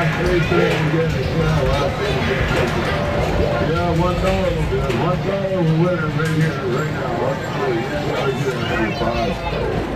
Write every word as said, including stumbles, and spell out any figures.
Yeah, one dollar will do it. One dollar will win it right here, right now. One dollar, yeah, yeah, yeah, five.